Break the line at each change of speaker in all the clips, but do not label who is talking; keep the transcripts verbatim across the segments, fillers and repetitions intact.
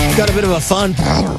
Got a bit of a fun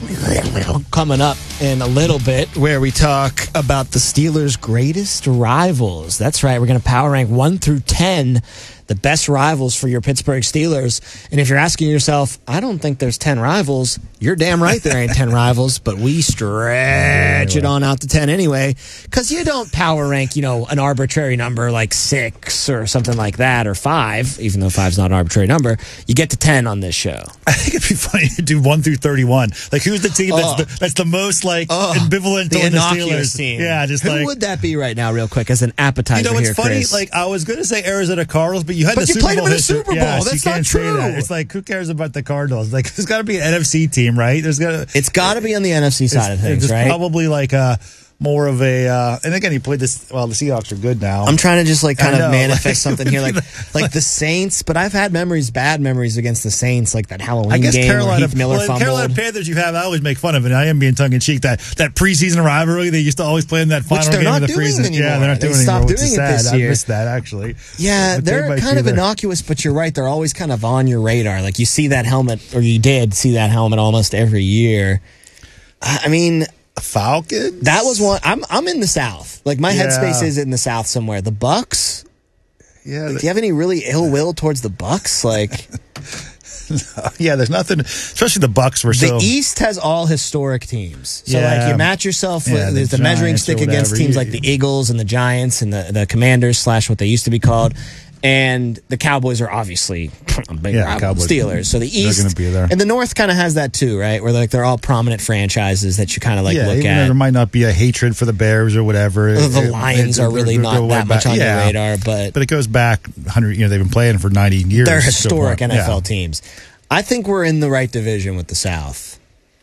coming up in a little bit where we talk about the Steelers' greatest rivals. That's right. We're going to power rank one through ten, the best rivals for your Pittsburgh Steelers. And if you're asking yourself, I don't think there's ten rivals, you're damn right there ain't ten rivals, but we stretch it on out to ten anyway, because you don't power rank, you know, an arbitrary number like six or something like that, or five, even though five's not an arbitrary number. You get to ten on this show.
I think it'd be funny to do one through thirty-one. Like, who's the team that's,
oh.
the, that's the most, like,
oh.
ambivalent
the
toward the
innocuous
Steelers?
Team.
Yeah, just
Who
like.
Who would that be right now, real quick, as an appetizer
You know, it's
here,
funny.
Chris?
Like, I was going to say Arizona Cardinals, but you had
But
the
you
Super
played
Bowl
them in a
history.
Super Bowl.
Yeah,
That's
you
not
can't
true.
say that. It's like, who cares about the Cardinals? Like, there's got to be an N F C team, right? There's got to.
It's got to be on the N F C side of things,
it's
right?
Probably like a more of a. Uh, and again, he played this. Well, the Seahawks are good now.
I'm trying to just like kind
I
of
know,
manifest
like,
something here, like like the Saints. But I've had memories, bad memories against the Saints, like that Halloween
I guess
game
Carolina,
where Heath Miller
well,
fumbled.
Carolina Panthers, you have. I always make fun of it. I am being tongue in cheek. That that preseason rivalry they used to always play in that final
Which they're
game
not
of the
doing
preseason.
anymore.
Yeah, they're not
They
doing it
stopped
anymore, which
doing
is
it
sad.
this
I
year.
missed that actually.
Yeah,
But they
they're
might
kind
be
of
there.
innocuous, but you're right. They're always kind of on your radar. Like you see that helmet, or you did see that helmet almost every year. I mean.
Falcons?
That was one. I'm I'm in the South. Like my
Yeah.
headspace is in the South somewhere. The Bucks.
Yeah.
Like, do you have any really ill will towards the Bucks? Like,
yeah, there's nothing. Especially the Bucks were
the
so.
East has all historic teams. So
Yeah.
like you match yourself
Yeah,
with
the
the, the measuring
Giants or
stick against
whatever.
teams
You-
like the Eagles and the Giants and the the Commanders slash what they used to be called. And the Cowboys are obviously a big
Yeah,
rival,
Cowboys.
Steelers. So the
They're
East
gonna be there.
and the North kind of has that too, right? Where like they're all prominent franchises that you kind of like
yeah,
look
even
at.
though there might not be a hatred for the Bears or whatever.
the
It-
Lions
it-
are
it-
really
it-
not
it-
that much on
yeah.
your radar, but
But it goes back one hundred. You know, they've been playing for ninety years.
they're
so
historic
far.
N F L
Yeah.
teams. I think we're in the right division with the South.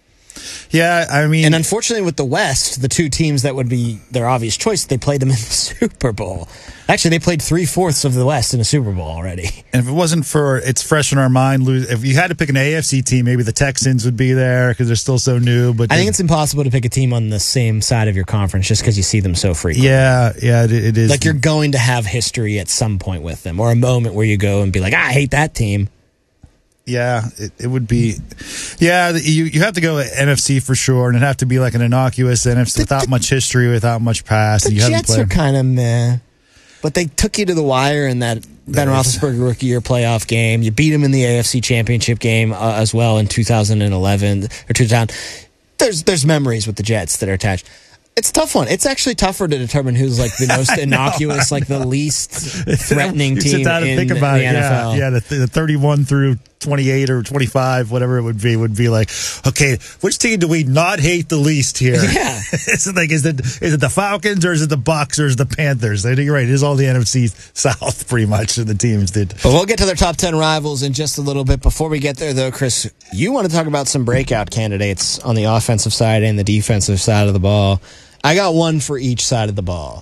Yeah, I mean,
And unfortunately with the West, the two teams that would be their obvious choice, they played them in the Super Bowl. Actually, they played three-fourths of the West in a Super Bowl already.
and if it wasn't for it's fresh in our mind, lose. If you had to pick an A F C team, maybe the Texans would be there because they're still so new. But
I think
they-
it's impossible to pick a team on the same side of your conference just because you see them so frequently.
yeah, yeah, it, it is.
Like you're going to have history at some point with them, or a moment where you go and be like, I hate that team.
Yeah, it, it would be. Yeah, you you have to go N F C for sure, and it'd have to be like an innocuous N F C without much history, without much past.
The
and you haven't
Jets
played.
are kind of meh, but they took you to the wire in that Ben Roethlisberger rookie year playoff game. You beat them in the A F C Championship game uh, as well in two thousand eleven or two thousand. There's there's memories with the Jets that are attached. It's a tough one. It's actually tougher to determine who's like the most innocuous, like the least threatening
You
team
sit down and
in
think
the,
about
the
it.
N F L.
Yeah, yeah. The, the thirty-one through twenty-eight or twenty-five, whatever it would be, would be like, okay, which team do we not hate the least here?
Yeah.
is it like is it is it the Falcons or is it the Bucks or is it the Panthers? I think you're right. It is all the N F C South pretty much. And the teams did.
But we'll get to their top ten rivals in just a little bit. Before we get there, though, Chris, you want to talk about some breakout candidates on the offensive side and the defensive side of the ball. I got one for each side of the ball.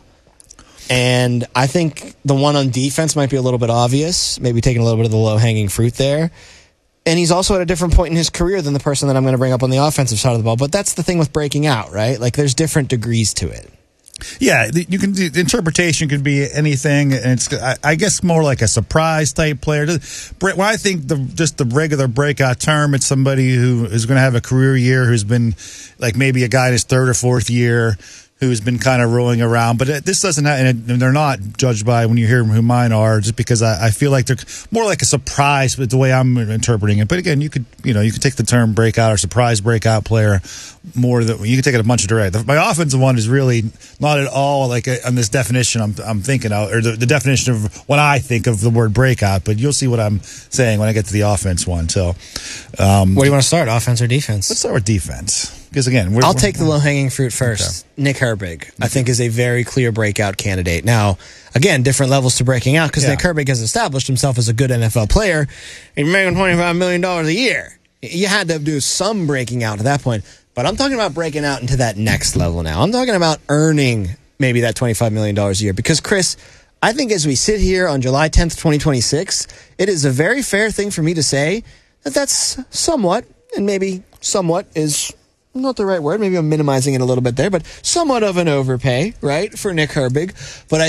And I think the one on defense might be a little bit obvious, maybe taking a little bit of the low-hanging fruit there. And he's also at a different point in his career than the person that I'm going to bring up on the offensive side of the ball. But that's the thing with breaking out, right? Like, there's different degrees to it.
Yeah, you can. The interpretation could be anything, and it's I, I guess more like a surprise type player. When I think the just the regular breakout term, it's somebody who is going to have a career year, who's been like maybe a guy in his third or fourth year, who's been kind of rolling around. But this doesn't have, and they're not judged by when you hear who mine are, just because I, I feel like they're more like a surprise with the way I'm interpreting it. But again, you could, you know, you could take the term breakout or surprise breakout player more than you can take it a bunch of direct. My offensive one is really not at all like a, on this definition I'm, I'm thinking of, or the, the definition of what I think of the word breakout, but you'll see what I'm saying when I get to the offense one. So, um,
Where do you want to start, offense or defense?
let's start with defense. Because again, we're,
I'll
we're,
take the low-hanging fruit first. Okay. Nick Herbig, I think, is a very clear breakout candidate. Now, again, different levels to breaking out because yeah. Nick Herbig has established himself as a good N F L player. And you're making twenty-five million dollars a year. You had to do some breaking out at that point. But I'm talking about breaking out into that next level now. I'm talking about earning maybe that twenty-five million dollars a year. Because, Chris, I think as we sit here on July tenth, twenty twenty-six, it is a very fair thing for me to say that that's somewhat, and maybe somewhat is not the right word. Maybe I'm minimizing it a little bit there, but somewhat of an overpay, right, for Nick Herbig. But I